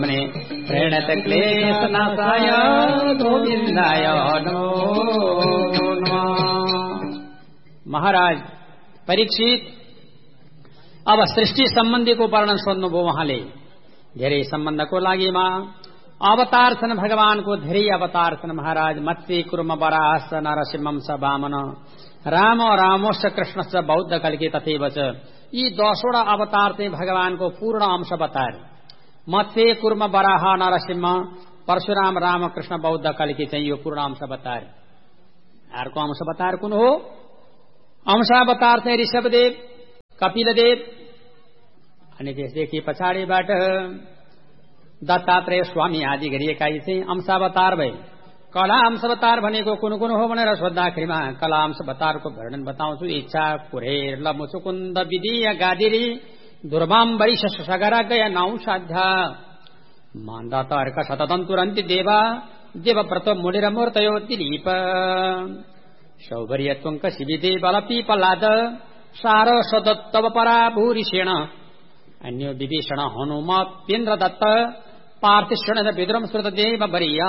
प्रणत क्लेश नाशाय गोविंदाय नमो नमः। महाराज परीक्षित अब सृष्टि सम्बन्धीको वर्णन सोध्नुभयो उहाँले। धेरै सम्बन्धको लागिमा अवतार छन् भगवानको, धेरै अवतार छन् महाराज। मत्स्य कुर्म वराहश्च नरसिंहं च वामन राम रामोश्च कृष्णश्च बौद्ध कल्कि तथैव च। यी 10वटा अवतार चाहिँ भगवानको पूर्ण अंश बताए। मत्स्य कुर्म वराह नरसिंह परशुराम राम कृष्ण बौद्ध कल्कि चाहिँ यो पूर्ण अंश बताए। अर्को अंश बताएर कुन हो? अंशावतार चाहिँ ऋषभदेव, कपिलदेव, अनि त्यसदेखि पछाडिबाट दत्तात्रेय स्वामी आदि गरिएका यी चाहिँ अंशावतार भए। कला अंशावतार भनेको कुन कुन हो भनेर सोद्धाखेरिमा कला अंशावतारको वर्णन बताउँछु। इच्छा कुरेर लमुचुकुन्द विधिय गादिरी दुर्वाम्बरी सगरा गया नौ साध्या मान्दात अर्क शतदन्तुरन्ति देवा देवव्रत मुनिर मूर्तयो दिलीप सौभर्य त्वङ्क शिविदे बलपीपलाद सार सदत्तव परा भूरिषेण अन्यो विभीषण हनुमतेन्द्र दत्त पार्थिषण विद्रम श्रुत देव बरिया।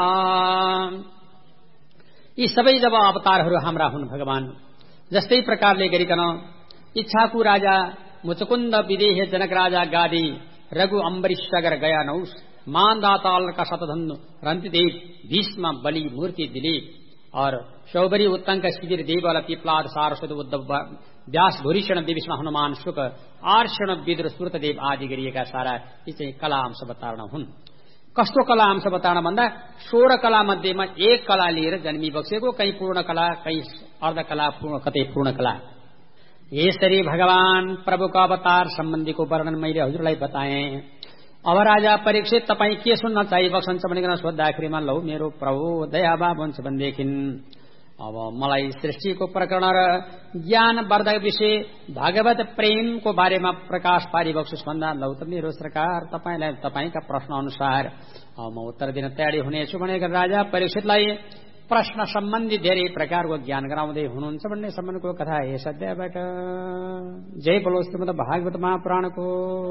यी सबै जब अवतारहरू हाम्रा हुन् भगवान, जस्तै प्रकारले गरिकन इच्छाकु राजा मुचुकुन्द विदेह जनक राजा गादी रघु अम्बरीश सगर गया नौष मानदाताल का शतधनु रंतिदेव भीष्म बलि मूर्ति दिलीप और शौबरी उत्तंक शिविर देवल पिपलाद सारस्वत उद्धव व्यास भूरिषण विभीषण हनुमान शुक आर्षण विद्र सुरतदेव आदि गरिएका सारा यी चाहिँ कला अंश बताउन हुन्। कस्तो कला अंश बताउन भन्दा 16 कला मध्येमा एक कला लिएर जन्मी बसेको, कहीं पूर्ण कला, कहीं अर्धकला, कतै पूर्ण कला। यसरी भगवान प्रभुको अवतार सम्बन्धीको वर्णन मैले हजुरलाई बताए। अब राजा परीक्षित तपाईँ के सुन्न चाहिबक्सन्छ भनेर सोद्धाखेरिमा लौ मेरो प्रभु दयाभाव हुन्छ भनेदेखि अब मलाई सृष्टिको प्रकरण र ज्ञान वर्धक विषय भागवत प्रेमको बारेमा प्रकाश पारिबक्सुस् भन्दा लौ त मेरो सरकार तपाईलाई तपाईका प्रश्न अनुसार म उत्तर दिन तयारी हुनेछु भनेर राजा परीक्षितलाई प्रश्न सम्बन्धी धेरै प्रकारको ज्ञान गराउँदै हुनुहुन्छ भन्ने सम्बन्धको कथा यस अध्यायबाट। जय बोलो श्रीमद् भागवत महापुराणको।